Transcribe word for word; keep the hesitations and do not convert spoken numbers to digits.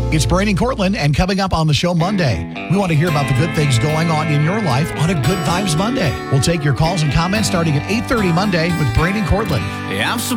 It's Brandon Cortland, and coming up on the show Monday, we want to hear about the good things going on in your life on a Good Vibes Monday. We'll take your calls and comments starting at eight thirty Monday with Brandon Cortland. Yeah, I'm